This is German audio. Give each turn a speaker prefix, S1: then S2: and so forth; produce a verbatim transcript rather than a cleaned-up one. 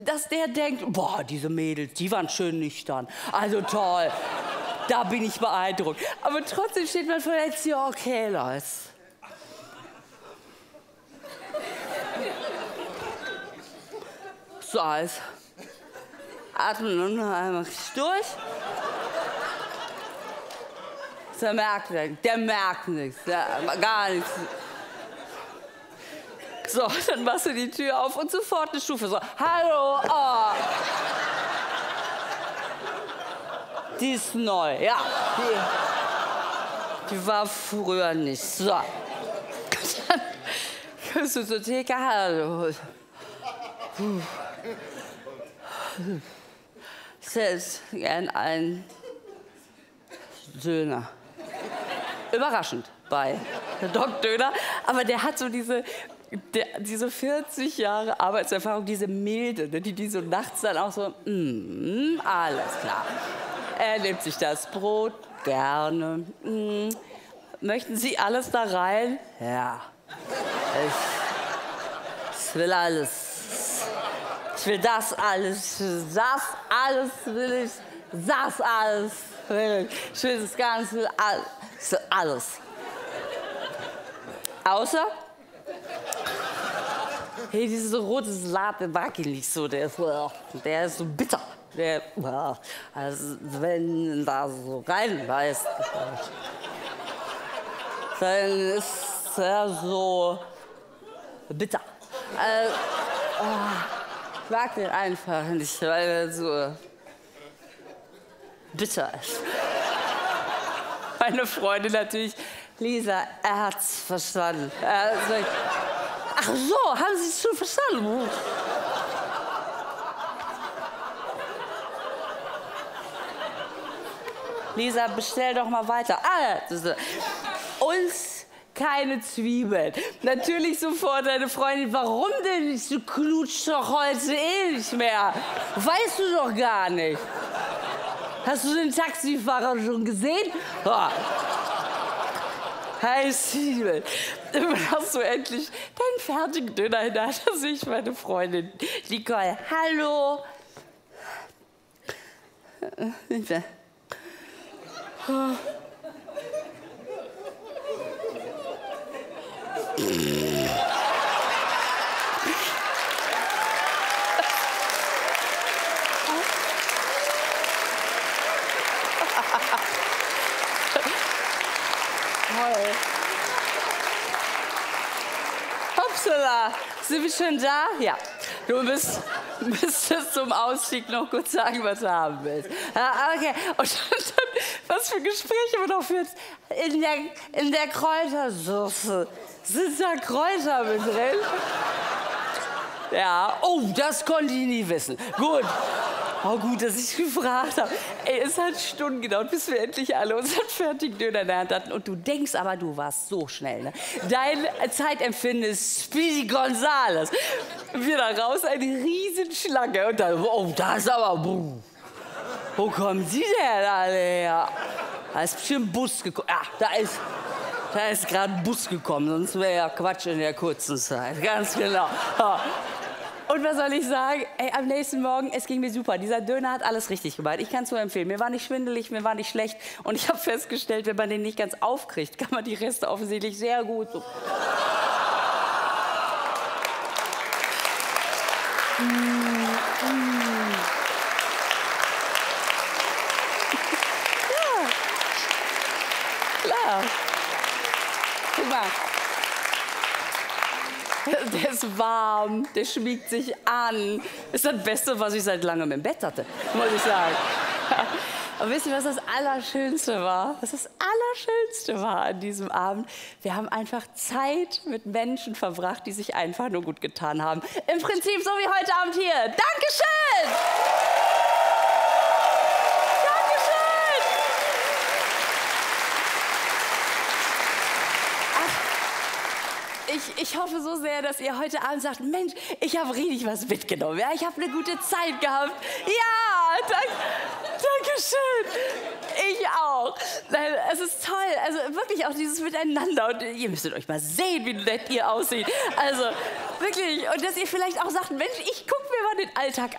S1: dass der denkt, boah, diese Mädels, die waren schön nüchtern. Also toll, da bin ich beeindruckt. Aber trotzdem steht man vor der Tür, okay, Leute. So, Eis. Atmen und einmal durch. Der merkt nichts, der merkt nichts, der, gar nichts. So, dann machst du die Tür auf und sofort eine Stufe so, hallo, oh. Die ist neu, ja, die, die war früher nicht. So, dann kommst du zur Theke, hallo. Ich hätte gern einen Döner. Überraschend bei Doc Döner, aber der hat so diese, der, diese vierzig Jahre Arbeitserfahrung, diese Milde, ne, die, die so nachts dann auch so, mm, alles klar. Er nimmt sich das Brot gerne. Mm. Möchten Sie alles da rein? Ja. Ich, ich will alles. Ich will das alles. Das alles will ich. Das alles will ich. Ich will das Ganze. Alles. alles. Außer, hey, dieses rote Salat, der mag ich nicht so. Der ist, der ist so bitter. Der, also, wenn da so reinbeißt, dann ist er so bitter. Also, ich mag den einfach nicht, weil er so bitter ist. Meine Freundin natürlich, Lisa, er hat's verstanden. Er sagt, ach so, haben Sie es schon verstanden? Lisa, bestell doch mal weiter. Ah, uns keine Zwiebeln. Natürlich sofort deine Freundin, warum denn nicht? Du knutschst doch heute eh nicht mehr. Weißt du doch gar nicht. Hast du den Taxifahrer schon gesehen? Oh. Hey, Zwiebeln. Dann hast du endlich deinen fertigen Döner in der Hand. Da sehe ich meine Freundin Nicole. Hallo. Oh. Hopsala, sind wir schon da? Ja. Du bist, müsstest zum Ausstieg noch kurz sagen, was du haben willst. Ah, okay. Und dann, was für Gespräche man noch führt. In der, in der Kräutersoße sind da Kräuter mit drin? Ja. Oh, das konnte ich nie wissen. Gut. Oh, gut, dass ich gefragt habe. Ey, es hat Stunden gedauert, bis wir endlich alle unseren fertigen Döner in der Hand hatten. Und du denkst aber, du warst so schnell, ne? Dein Zeitempfinden ist Speedy Gonzales. Wir da raus, eine Riesenschlange. Und dann, oh, da ist aber, buh. Wo kommen Sie denn alle her? Da ist bestimmt ein Bus gekommen. Ja, da ist, da ist gerade ein Bus gekommen, sonst wäre ja Quatsch in der kurzen Zeit. Ganz genau. Ja. Und was soll ich sagen? Ey, am nächsten Morgen, es ging mir super. Dieser Döner hat alles richtig gemacht. Ich kann es nur empfehlen. Mir war nicht schwindelig, mir war nicht schlecht. Und ich habe festgestellt, wenn man den nicht ganz aufkriegt, kann man die Reste offensichtlich sehr gut so. mm, mm. Ja, klar. Guck mal. Der ist warm, der schmiegt sich an. Ist das Beste, was ich seit langem im Bett hatte, muss ich sagen. Aber wisst ihr, was das Allerschönste war? Was das Allerschönste war an diesem Abend? Wir haben einfach Zeit mit Menschen verbracht, die sich einfach nur gut getan haben. Im Prinzip so wie heute Abend hier. Dankeschön! Ich, ich hoffe so sehr, dass ihr heute Abend sagt, Mensch, ich habe richtig was mitgenommen. Ja? Ich habe eine gute Zeit gehabt. Ja, dank, danke schön. Ich auch. Es ist toll. Also wirklich auch dieses Miteinander. Und ihr müsstet euch mal sehen, wie nett ihr aussieht. Also wirklich. Und dass ihr vielleicht auch sagt, Mensch, ich gucke mir mal den Alltag